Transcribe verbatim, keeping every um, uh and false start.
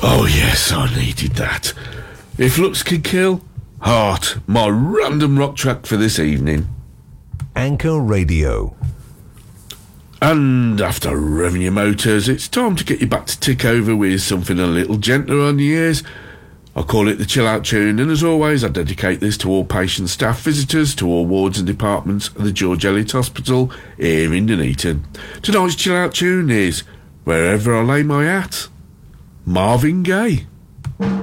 Oh yes, I needed that. If looks can kill, Heart, my random rock track for this evening. Anchor Radio. And after revving your motors, it's time to get you back to tick over with something a little gentler on the ears. I call it the Chill Out Tune, and as always I dedicate this to all patient staff, visitors, to all wards and departments of the George Eliot Hospital here in Nuneaton. Tonight's Chill Out Tune is Wherever I Lay My Hat, Marvin Gaye.